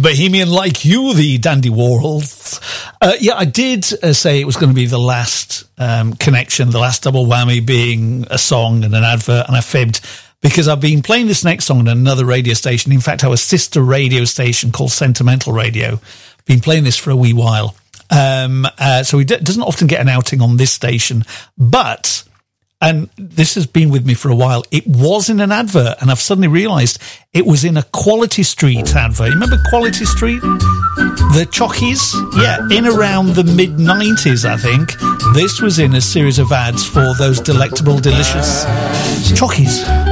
Bohemian Like You, the Dandy Warhols. Yeah, I did say it was going to be the last connection, the last double whammy being a song and an advert, and I fibbed because I've been playing this next song on another radio station. In fact, our sister radio station called Sentimental Radio. Been playing this for a wee while. So he doesn't often get an outing on this station, but, and this has been with me for a while, it was in an advert, and I've suddenly realised it was in a Quality Street advert. You remember Quality Street? The Chockies? Yeah, in around the mid-90s, I think. This was in a series of ads for those delectable, delicious Chockies.